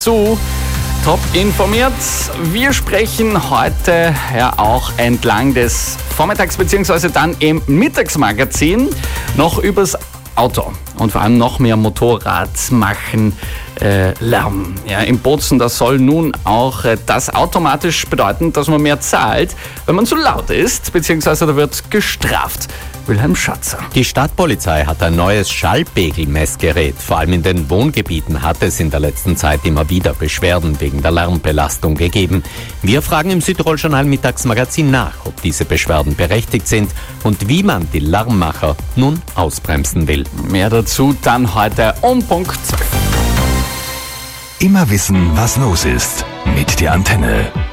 Top informiert. Wir sprechen heute ja auch entlang des Vormittags- bzw. dann im Mittagsmagazin noch übers Auto und vor allem noch mehr Motorrad machen Lärm. Ja, in Bozen, das soll nun auch das automatisch bedeuten, dass man mehr zahlt, wenn man zu laut ist, beziehungsweise da wird gestraft. Wilhelm Schatzer. Die Stadtpolizei hat ein neues Schallpegelmessgerät. Vor allem in den Wohngebieten hat es in der letzten Zeit immer wieder Beschwerden wegen der Lärmbelastung gegeben. Wir fragen im Südtirol-Journal Mittagsmagazin nach, ob diese Beschwerden berechtigt sind und wie man die Lärmmacher nun ausbremsen will. Mehr dazu dann heute um Punkt 12. Immer wissen, was los ist mit der Antenne.